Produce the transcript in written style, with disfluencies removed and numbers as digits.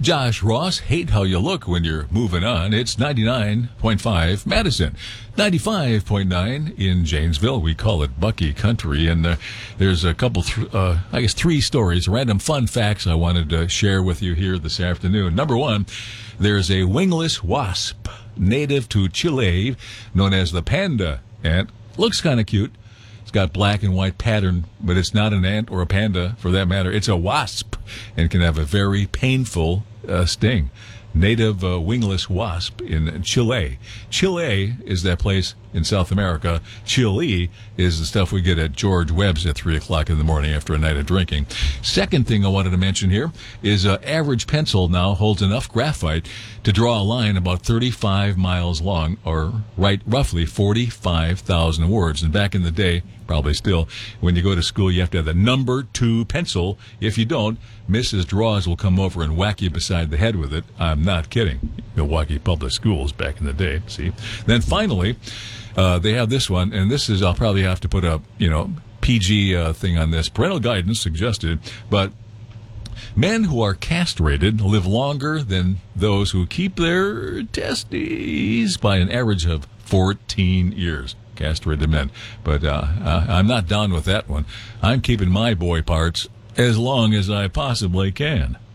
Josh Ross, hate how you look when you're moving on. It's 99.5 Madison, 95.9 in Janesville. We call it Bucky Country. And there's a couple, three stories, random fun facts I wanted to share with you here this afternoon. Number one, there's a wingless wasp native to Chile known as the panda ant. Looks kind of cute. It's got black and white pattern, but it's not an ant or a panda for that matter. It's a wasp and can have a very painful sting. Native wingless wasp in Chile. Chile is that place in South America. Chile is the stuff we get at George Webb's at 3 o'clock in the morning after a night of drinking. Second thing I wanted to mention here is average pencil now holds enough graphite to draw a line about 35 miles long, or write roughly 45,000 words. And back in the day, probably still, when you go to school, you have to have the number 2 pencil. If you don't, Mrs. Draws will come over and whack you beside the head with it. I'm not kidding. Milwaukee Public Schools back in the day, see? Then finally, they have this one, and this is, I'll probably have to put a, PG thing on this. Parental guidance suggested, but men who are castrated live longer than those who keep their testes by an average of 14 years. Castrated men. But I'm not down with that one. I'm keeping my boy parts as long as I possibly can.